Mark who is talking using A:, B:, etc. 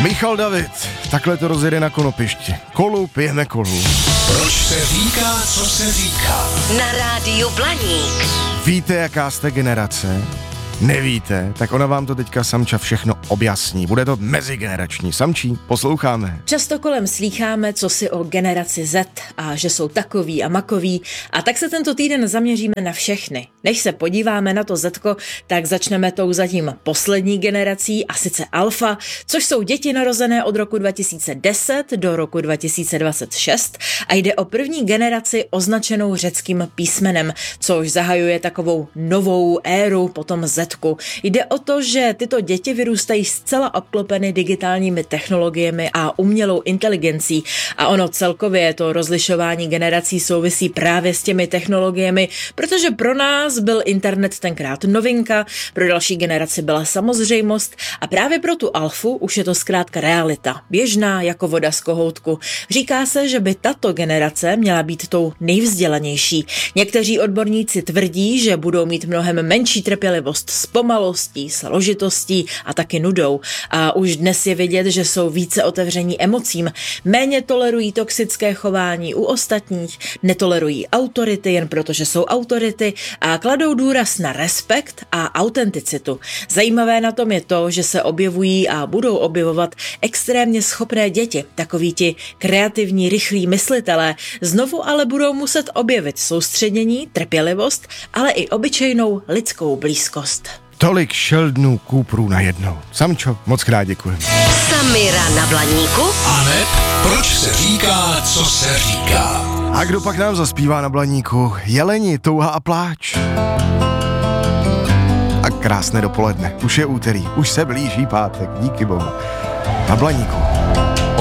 A: Michal David, takhle to rozjede na Konopišti. Kolu pijeme kolu.
B: Proč se říká, co se říká?
C: Na rádiu Blaník.
A: Víte, jaká jste generace? Nevíte? Tak ona vám to teďka Samča všechno objasní. Bude to mezigenerační. Samčí, posloucháme.
D: Často kolem slýcháme, co si o generaci Z a že jsou takový a makoví, a tak se tento týden zaměříme na všechny. Než se podíváme na to Zetko, tak začneme tou zatím poslední generací, a sice Alfa, což jsou děti narozené od roku 2010 do roku 2026 a jde o první generaci označenou řeckým písmenem, což zahajuje takovou novou éru potom Zetku. Jde o to, že tyto děti vyrůstají zcela obklopeny digitálními technologiemi a umělou inteligencí, a ono celkově to rozlišování generací souvisí právě s těmi technologiemi, protože pro nás byl internet tenkrát novinka, pro další generaci byla samozřejmost a právě pro tu Alfu už je to zkrátka realita, běžná jako voda z kohoutku. Říká se, že by tato generace měla být tou nejvzdělanější. Někteří odborníci tvrdí, že budou mít mnohem menší trpělivost s pomalostí, složitostí a taky nudou. A už dnes je vidět, že jsou více otevření emocím, méně tolerují toxické chování u ostatních, netolerují autority jen proto, že jsou autority, a kladou důraz na respekt a autenticitu. Zajímavé na tom je to, že se objevují a budou objevovat extrémně schopné děti, takoví ti kreativní, rychlí myslitelé, znovu ale budou muset objevit soustředění, trpělivost, ale i obyčejnou lidskou blízkost.
A: Tolik Sheldonů Cooperů najednou. Samčo, moc krát děkujem.
C: Samira na Blaníku.
B: Aneb, proč se říká, co se říká?
A: A kdo pak nám zaspívá na Blaníku? Jeleni, touha a pláč. A krásné dopoledne. Už je úterý, už se blíží pátek, díky bohu. Na Blaníku.